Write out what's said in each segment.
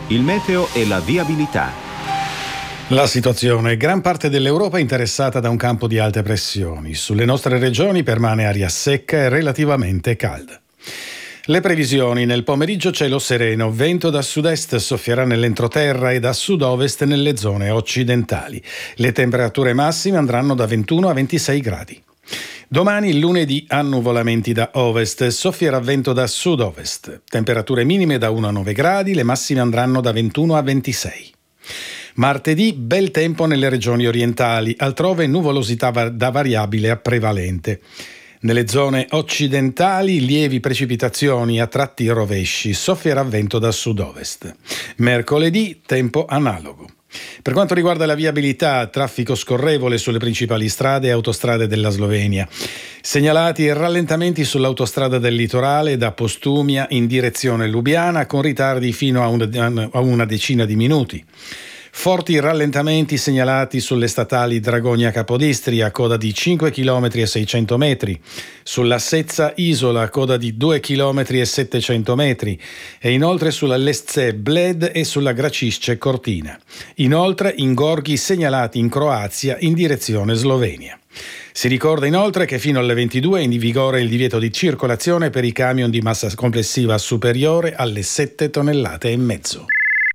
il meteo e la viabilità. La situazione: gran parte dell'Europa è interessata da un campo di alte pressioni. Sulle nostre regioni permane aria secca e relativamente calda. Le previsioni: nel pomeriggio cielo sereno, vento da sud-est soffierà nell'entroterra e da sud-ovest nelle zone occidentali. Le temperature massime andranno da 21 a 26 gradi. Domani, lunedì, annuvolamenti da ovest, soffierà vento da sud-ovest. Temperature minime da 1 a 9 gradi, le massime andranno da 21 a 26. Martedì, bel tempo nelle regioni orientali, altrove nuvolosità da variabile a prevalente. Nelle zone occidentali lievi precipitazioni a tratti rovesci, soffierà vento da sud-ovest. Mercoledì, tempo analogo. Per quanto riguarda la viabilità, traffico scorrevole sulle principali strade e autostrade della Slovenia. Segnalati rallentamenti sull'autostrada del litorale da Postumia in direzione Lubiana con ritardi fino a una decina di minuti. Forti rallentamenti segnalati sulle statali Dragonia-Capodistria, coda di 5 km e 600 metri, sulla Sezza-Isola, coda di 2 km e 700 metri, e inoltre sulla Lesce-Bled e sulla Gracisce-Cortina. Inoltre ingorghi segnalati in Croazia in direzione Slovenia. Si ricorda inoltre che fino alle 22 è in vigore il divieto di circolazione per i camion di massa complessiva superiore alle 7 tonnellate e mezzo.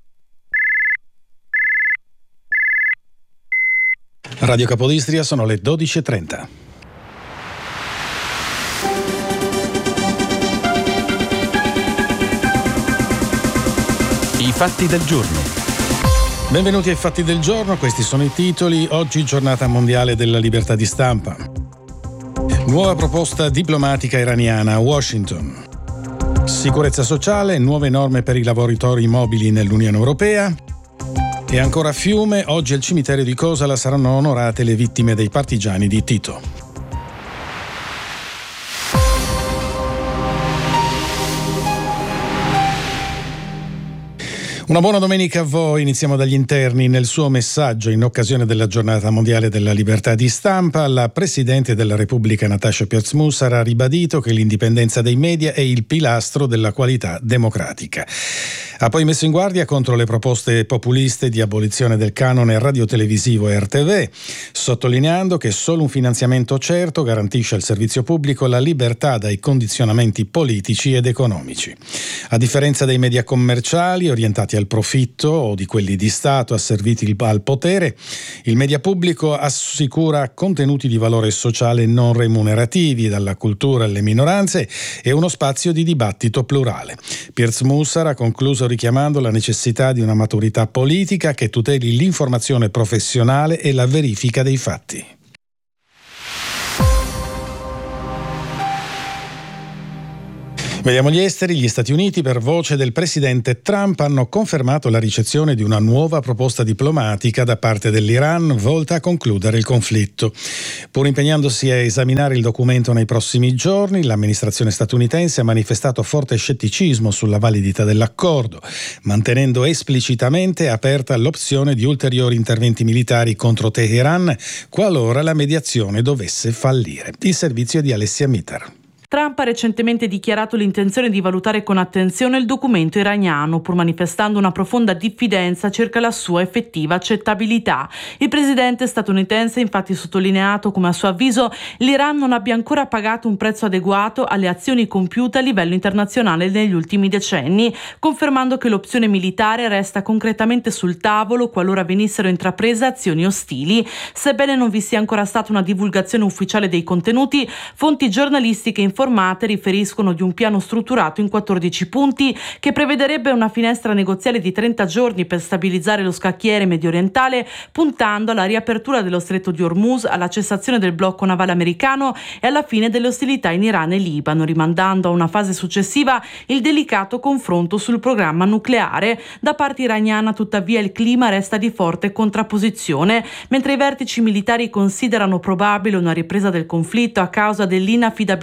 Radio Capodistria, sono le 12:30. I fatti del giorno. Benvenuti ai fatti del giorno, questi sono i titoli. Oggi giornata mondiale della libertà di stampa. Nuova proposta diplomatica iraniana a Washington. Sicurezza sociale, nuove norme per i lavoratori mobili nell'Unione Europea. E ancora Fiume, oggi al cimitero di Cosala saranno onorate le vittime dei partigiani di Tito. Una buona domenica a voi. Iniziamo dagli interni. Nel suo messaggio in occasione della giornata mondiale della libertà di stampa, la Presidente della Repubblica Nataša Pirc-Musar ha ribadito che l'indipendenza dei media è il pilastro della qualità democratica. Ha poi messo in guardia contro le proposte populiste di abolizione del canone radiotelevisivo e RTV, sottolineando che solo un finanziamento certo garantisce al servizio pubblico la libertà dai condizionamenti politici ed economici. A differenza dei media commerciali orientati al profitto o di quelli di Stato asserviti al potere, il media pubblico assicura contenuti di valore sociale non remunerativi, dalla cultura alle minoranze, e uno spazio di dibattito plurale. Pirc-Musar ha concluso richiamando la necessità di una maturità politica che tuteli l'informazione professionale e la verifica dei fatti. Vediamo gli esteri. Gli Stati Uniti, per voce del presidente Trump, hanno confermato la ricezione di una nuova proposta diplomatica da parte dell'Iran volta a concludere il conflitto. Pur impegnandosi a esaminare il documento nei prossimi giorni, l'amministrazione statunitense ha manifestato forte scetticismo sulla validità dell'accordo, mantenendo esplicitamente aperta l'opzione di ulteriori interventi militari contro Teheran qualora la mediazione dovesse fallire. Il servizio di Alessia Mitar. Trump ha recentemente dichiarato l'intenzione di valutare con attenzione il documento iraniano, pur manifestando una profonda diffidenza circa la sua effettiva accettabilità. Il presidente statunitense ha infatti sottolineato come, a suo avviso, l'Iran non abbia ancora pagato un prezzo adeguato alle azioni compiute a livello internazionale negli ultimi decenni, confermando che l'opzione militare resta concretamente sul tavolo qualora venissero intraprese azioni ostili. Sebbene non vi sia ancora stata una divulgazione ufficiale dei contenuti, fonti giornalistiche informate riferiscono di un piano strutturato in 14 punti che prevederebbe una finestra negoziale di 30 giorni per stabilizzare lo scacchiere mediorientale, puntando alla riapertura dello stretto di Hormuz, alla cessazione del blocco navale americano e alla fine delle ostilità in Iran e Libano, rimandando a una fase successiva il delicato confronto sul programma nucleare. Da parte iraniana, tuttavia, il clima resta di forte contrapposizione. Mentre i vertici militari considerano probabile una ripresa del conflitto a causa dell'inaffidabilità diplomatica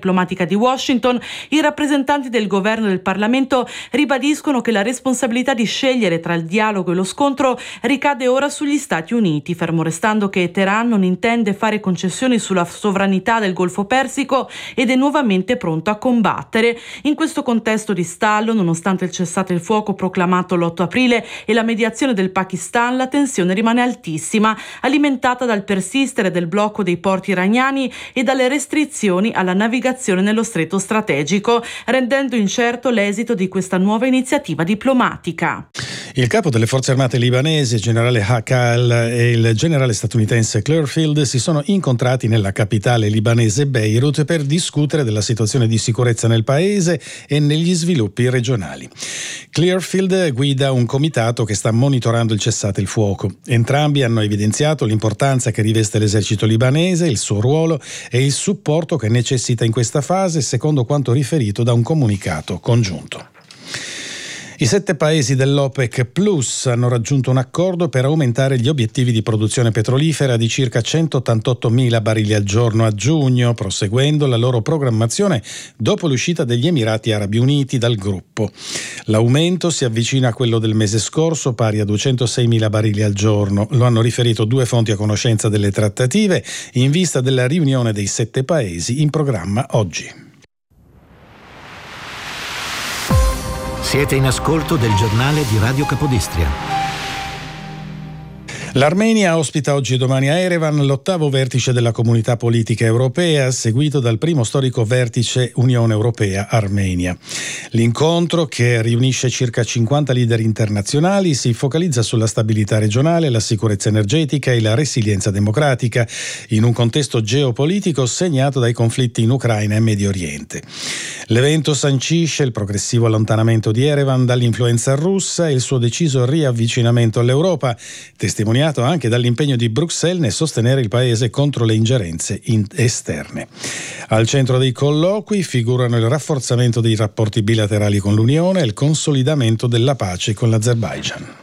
diplomatica di Washington, i rappresentanti del governo e del Parlamento ribadiscono che la responsabilità di scegliere tra il dialogo e lo scontro ricade ora sugli Stati Uniti, fermo restando che Teheran non intende fare concessioni sulla sovranità del Golfo Persico ed è nuovamente pronto a combattere. In questo contesto di stallo, nonostante il cessate il fuoco proclamato l'8 aprile e la mediazione del Pakistan, la tensione rimane altissima, alimentata dal persistere del blocco dei porti iraniani e dalle restrizioni alla navigazione nello stretto strategico, rendendo incerto l'esito di questa nuova iniziativa diplomatica. Il capo delle forze armate libanesi, il generale Hakal, e il generale statunitense Clearfield si sono incontrati nella capitale libanese Beirut per discutere della situazione di sicurezza nel paese e negli sviluppi regionali. Clearfield guida un comitato che sta monitorando il cessate il fuoco. Entrambi hanno evidenziato l'importanza che riveste l'esercito libanese, il suo ruolo e il supporto che necessita in questa fase, secondo quanto riferito da un comunicato congiunto. I 7 paesi dell'OPEC Plus hanno raggiunto un accordo per aumentare gli obiettivi di produzione petrolifera di circa 188.000 barili al giorno a giugno, proseguendo la loro programmazione dopo l'uscita degli Emirati Arabi Uniti dal gruppo. L'aumento si avvicina a quello del mese scorso, pari a 206.000 barili al giorno. Lo hanno riferito 2 fonti a conoscenza delle trattative in vista della riunione dei 7 paesi in programma oggi. Siete in ascolto del giornale di Radio Capodistria. L'Armenia ospita oggi e domani a Erevan l'8° vertice della Comunità Politica Europea, seguito dal primo storico vertice Unione Europea-Armenia. L'incontro, che riunisce circa 50 leader internazionali, si focalizza sulla stabilità regionale, la sicurezza energetica e la resilienza democratica, in un contesto geopolitico segnato dai conflitti in Ucraina e Medio Oriente. L'evento sancisce il progressivo allontanamento di Erevan dall'influenza russa e il suo deciso riavvicinamento all'Europa, testimoniato anche dall'impegno di Bruxelles nel sostenere il paese contro le ingerenze esterne. Al centro dei colloqui figurano il rafforzamento dei rapporti bilaterali con l'Unione e il consolidamento della pace con l'Azerbaigian.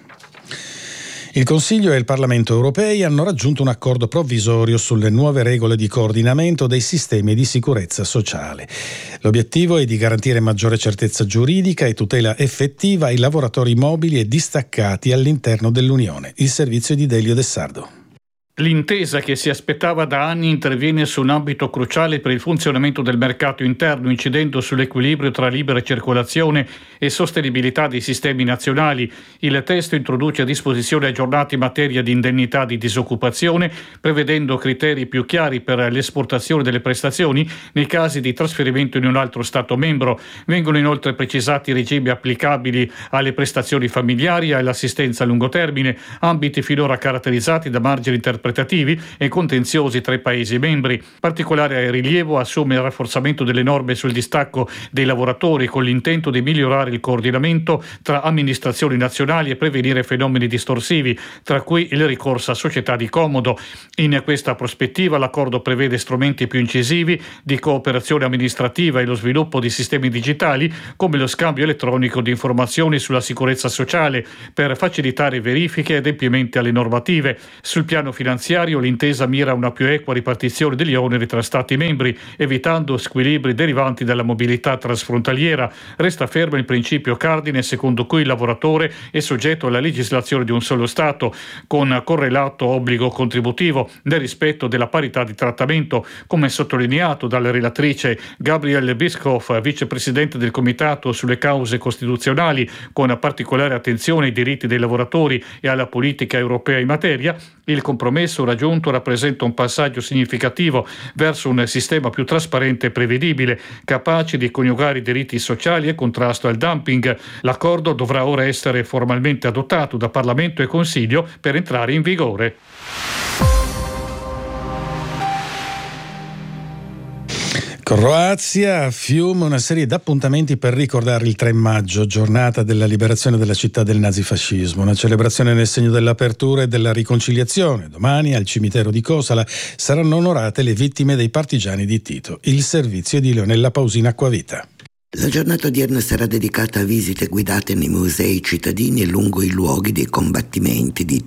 Il Consiglio e il Parlamento europei hanno raggiunto un accordo provvisorio sulle nuove regole di coordinamento dei sistemi di sicurezza sociale. L'obiettivo è di garantire maggiore certezza giuridica e tutela effettiva ai lavoratori mobili e distaccati all'interno dell'Unione. Il servizio di Delio De Sardo. L'intesa che si aspettava da anni interviene su un ambito cruciale per il funzionamento del mercato interno, incidendo sull'equilibrio tra libera circolazione e sostenibilità dei sistemi nazionali. Il testo introduce disposizioni aggiornate in materia di indennità di disoccupazione, prevedendo criteri più chiari per l'esportazione delle prestazioni nei casi di trasferimento in un altro Stato membro. Vengono inoltre precisati i regimi applicabili alle prestazioni familiari e all'assistenza a lungo termine, ambiti finora caratterizzati da margini interpretativi e contenziosi tra i Paesi membri. Particolare rilievo assume il rafforzamento delle norme sul distacco dei lavoratori, con l'intento di migliorare il coordinamento tra amministrazioni nazionali e prevenire fenomeni distorsivi, tra cui il ricorso a società di comodo. In questa prospettiva l'accordo prevede strumenti più incisivi di cooperazione amministrativa e lo sviluppo di sistemi digitali, come lo scambio elettronico di informazioni sulla sicurezza sociale, per facilitare verifiche e adempimenti alle normative. Sul piano finanziario l'intesa mira a una più equa ripartizione degli oneri tra Stati membri, evitando squilibri derivanti dalla mobilità transfrontaliera. Resta fermo il principio cardine secondo cui il lavoratore è soggetto alla legislazione di un solo Stato, con correlato obbligo contributivo nel rispetto della parità di trattamento, come sottolineato dalla relatrice Gabriele Bischoff, vicepresidente del Comitato sulle cause costituzionali, con particolare attenzione ai diritti dei lavoratori e alla politica europea in materia. Il compromesso raggiunto rappresenta un passaggio significativo verso un sistema più trasparente e prevedibile, capace di coniugare i diritti sociali e contrasto al dumping. L'accordo dovrà ora essere formalmente adottato da Parlamento e Consiglio per entrare in vigore. Croazia, a Fiume, una serie di appuntamenti per ricordare il 3 maggio, giornata della liberazione della città dal nazifascismo. Una celebrazione nel segno dell'apertura e della riconciliazione. Domani al cimitero di Kosala saranno onorate le vittime dei partigiani di Tito. Il servizio di Leonella Pausina Acquavita. La giornata odierna sarà dedicata a visite guidate nei musei cittadini e lungo i luoghi dei combattimenti di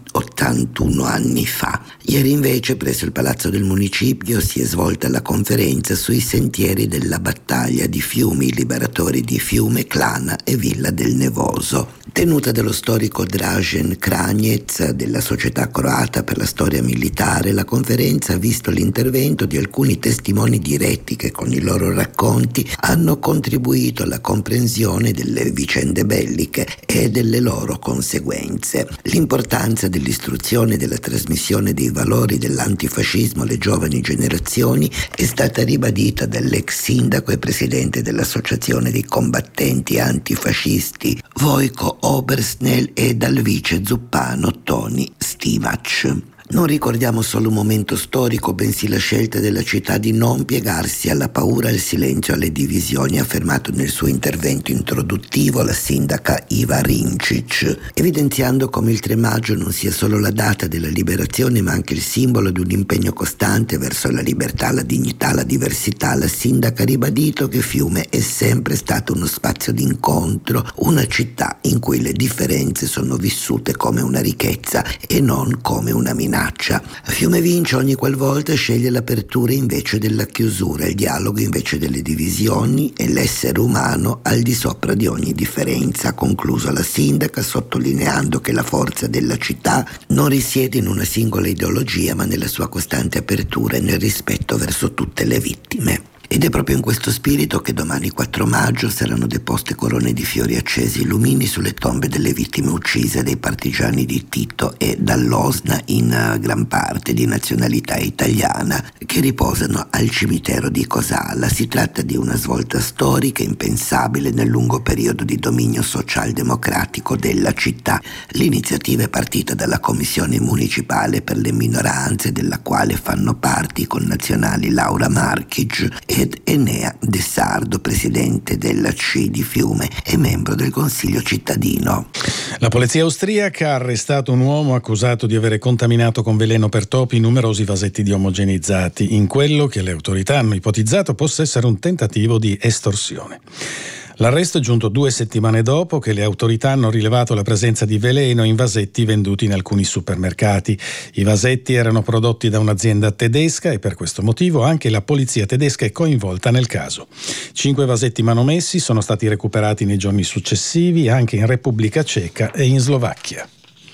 81 anni fa. Ieri invece presso il Palazzo del Municipio si è svolta la conferenza sui sentieri della battaglia di Fiumi, i liberatori di Fiume, Clana e Villa del Nevoso. Tenuta dallo storico Dražen Kranjec della Società Croata per la Storia Militare, la conferenza ha visto l'intervento di alcuni testimoni diretti che con i loro racconti hanno contribuito alla comprensione delle vicende belliche e delle loro conseguenze. L'importanza dell'istruzione e della trasmissione dei valori dell'antifascismo alle giovani generazioni è stata ribadita dall'ex sindaco e presidente dell'Associazione dei combattenti antifascisti Vojko Obersnel e dal vice zuppano Toni Stimac. Non ricordiamo solo un momento storico, bensì la scelta della città di non piegarsi alla paura, al silenzio, alle divisioni, ha affermato nel suo intervento introduttivo la sindaca Iva Rincic, evidenziando come il 3 maggio non sia solo la data della liberazione, ma anche il simbolo di un impegno costante verso la libertà, la dignità, la diversità. La sindaca ha ribadito che Fiume è sempre stato uno spazio di incontro, una città in cui le differenze sono vissute come una ricchezza e non come una minaccia. Fiume vince ogni qualvolta sceglie l'apertura invece della chiusura, il dialogo invece delle divisioni e l'essere umano al di sopra di ogni differenza, ha concluso la sindaca, sottolineando che la forza della città non risiede in una singola ideologia, ma nella sua costante apertura e nel rispetto verso tutte le vittime. Ed è proprio in questo spirito che domani 4 maggio saranno deposte corone di fiori accesi e lumini sulle tombe delle vittime uccise dai partigiani di Tito e dall'Osna, in gran parte di nazionalità italiana, che riposano al cimitero di Cosala. Si tratta di una svolta storica impensabile nel lungo periodo di dominio socialdemocratico della città. L'iniziativa è partita dalla Commissione Municipale per le Minoranze, della quale fanno parte i connazionali Laura Marchic ed Enea De Sardo, presidente della C di Fiume e membro del Consiglio cittadino. La polizia austriaca ha arrestato un uomo accusato di avere contaminato con veleno per topi numerosi vasetti di omogenizzati, in quello che le autorità hanno ipotizzato possa essere un tentativo di estorsione. L'arresto è giunto 2 settimane dopo che le autorità hanno rilevato la presenza di veleno in vasetti venduti in alcuni supermercati. I vasetti erano prodotti da un'azienda tedesca e per questo motivo anche la polizia tedesca è coinvolta nel caso. 5 vasetti manomessi sono stati recuperati nei giorni successivi anche in Repubblica Ceca e in Slovacchia.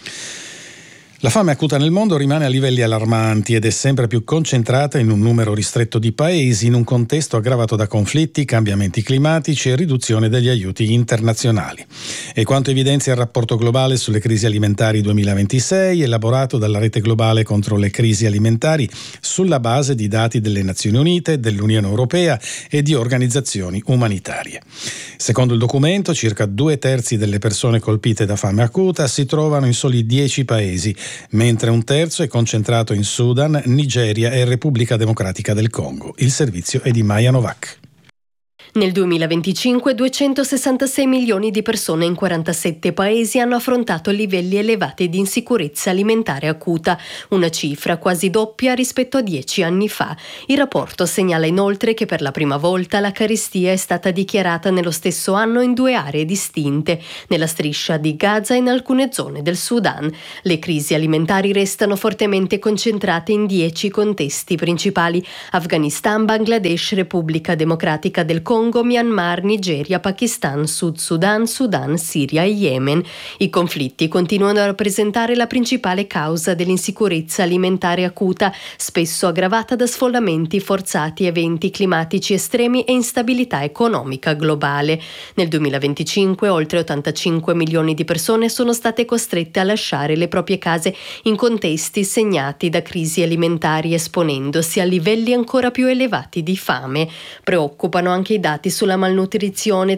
La fame acuta nel mondo rimane a livelli allarmanti ed è sempre più concentrata in un numero ristretto di paesi in un contesto aggravato da conflitti, cambiamenti climatici e riduzione degli aiuti internazionali. È quanto evidenzia il rapporto globale sulle crisi alimentari 2026 elaborato dalla Rete Globale contro le crisi alimentari sulla base di dati delle Nazioni Unite, dell'Unione Europea e di organizzazioni umanitarie. Secondo il documento, circa 2/3 delle persone colpite da fame acuta si trovano in soli 10 paesi, mentre 1/3 è concentrato in Sudan, Nigeria e Repubblica Democratica del Congo. Il servizio è di Maya Novak. Nel 2025 266 milioni di persone in 47 paesi hanno affrontato livelli elevati di insicurezza alimentare acuta, una cifra quasi doppia rispetto a 10 anni fa. Il rapporto segnala inoltre che per la prima volta la carestia è stata dichiarata nello stesso anno in 2 aree distinte, nella striscia di Gaza e in alcune zone del Sudan. Le crisi alimentari restano fortemente concentrate in 10 contesti principali: Afghanistan, Bangladesh, Repubblica Democratica del Congo, Myanmar, Nigeria, Pakistan, Sud Sudan, Sudan, Siria e Yemen. I conflitti continuano a rappresentare la principale causa dell'insicurezza alimentare acuta, spesso aggravata da sfollamenti forzati, eventi climatici estremi e instabilità economica globale. Nel 2025 oltre 85 milioni di persone sono state costrette a lasciare le proprie case in contesti segnati da crisi alimentari, esponendosi a livelli ancora più elevati di fame. Preoccupano anche i dati sulla malnutrizione.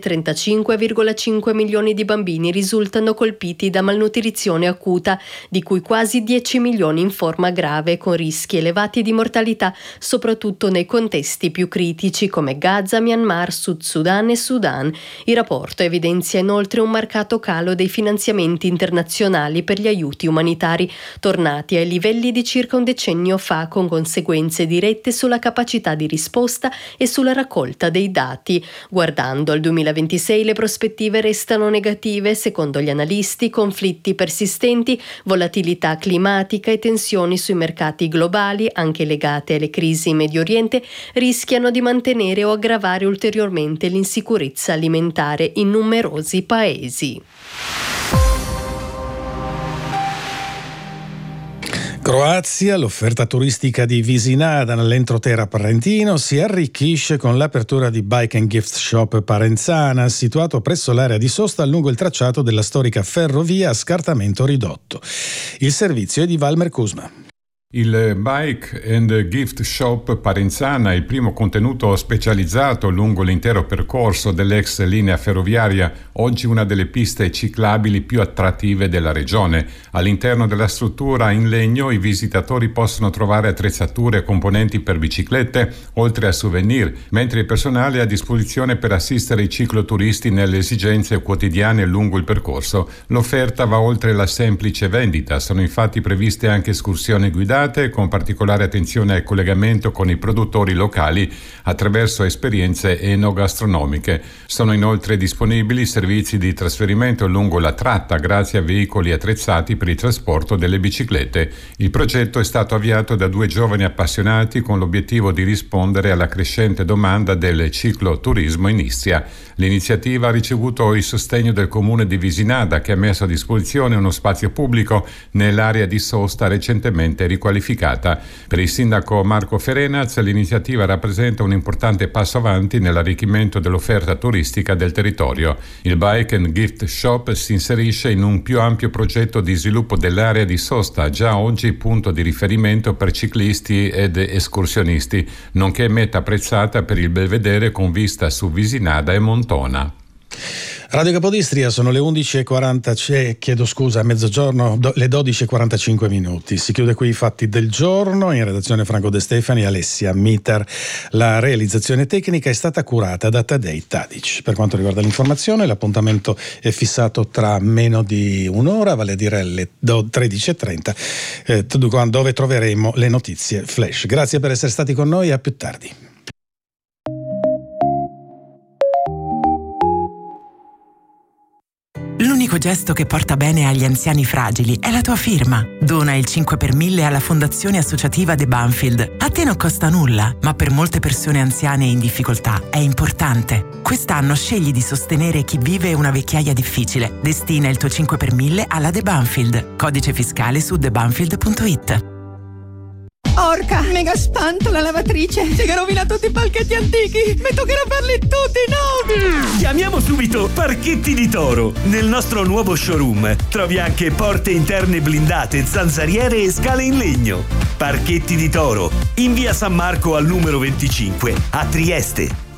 35,5 milioni di bambini risultano colpiti da malnutrizione acuta, di cui quasi 10 milioni in forma grave, con rischi elevati di mortalità, soprattutto nei contesti più critici come Gaza, Myanmar, Sud Sudan e Sudan. Il rapporto evidenzia inoltre un marcato calo dei finanziamenti internazionali per gli aiuti umanitari, tornati ai livelli di circa un decennio fa, con conseguenze dirette sulla capacità di risposta e sulla raccolta dei dati. risultati. Guardando al 2026 le prospettive restano negative, secondo gli analisti. Conflitti persistenti, volatilità climatica e tensioni sui mercati globali, anche legate alle crisi in Medio Oriente, rischiano di mantenere o aggravare ulteriormente l'insicurezza alimentare in numerosi paesi. Croazia, l'offerta turistica di Visinada nell'entroterra parentino si arricchisce con l'apertura di Bike and Gift Shop Parenzana, situato presso l'area di sosta lungo il tracciato della storica ferrovia a scartamento ridotto. Il servizio è di Valmer Kuzma. Il Bike and Gift Shop Parenzana è il primo contenuto specializzato lungo l'intero percorso dell'ex linea ferroviaria, oggi una delle piste ciclabili più attrattive della regione. All'interno della struttura in legno i visitatori possono trovare attrezzature e componenti per biciclette, oltre a souvenir, mentre il personale è a disposizione per assistere i cicloturisti nelle esigenze quotidiane lungo il percorso. L'offerta va oltre la semplice vendita, sono infatti previste anche escursioni guidate con particolare attenzione al collegamento con i produttori locali attraverso esperienze enogastronomiche. Sono inoltre disponibili servizi di trasferimento lungo la tratta grazie a veicoli attrezzati per il trasporto delle biciclette. Il progetto è stato avviato da 2 giovani appassionati con l'obiettivo di rispondere alla crescente domanda del cicloturismo in Istria. L'iniziativa ha ricevuto il sostegno del comune di Visinada, che ha messo a disposizione uno spazio pubblico nell'area di sosta recentemente riqualificata. Per il sindaco Marco Ferenaz l'iniziativa rappresenta un importante passo avanti nell'arricchimento dell'offerta turistica del territorio. Il Bike and Gift Shop si inserisce in un più ampio progetto di sviluppo dell'area di sosta, già oggi punto di riferimento per ciclisti ed escursionisti, nonché meta apprezzata per il belvedere con vista su Visinada e Montona. Radio Capodistria, sono le 11:40, a mezzogiorno, le 12:45 minuti. Si chiude qui i fatti del giorno. In redazione Franco De Stefani, Alessia Mitar. La realizzazione tecnica è stata curata da Tadej Tadic. Per quanto riguarda l'informazione, l'appuntamento è fissato tra meno di un'ora, vale a dire alle 13:30, dove troveremo le notizie flash. Grazie per essere stati con noi, a più tardi. L'unico gesto che porta bene agli anziani fragili è la tua firma. Dona il 5 per 1000 alla Fondazione Associativa De Banfield. A te non costa nulla, ma per molte persone anziane e in difficoltà è importante. Quest'anno scegli di sostenere chi vive una vecchiaia difficile. Destina il tuo 5 per 1000 alla De Banfield. Codice fiscale su debanfield.it. Orca, mega spanto la lavatrice. Si è rovina tutti i palchetti antichi. Mi toccherà farli tutti nuovi. Chiamiamo subito Parchetti di Toro. Nel nostro nuovo showroom trovi anche porte interne blindate, zanzariere e scale in legno. Parchetti di Toro, in via San Marco al numero 25 a Trieste.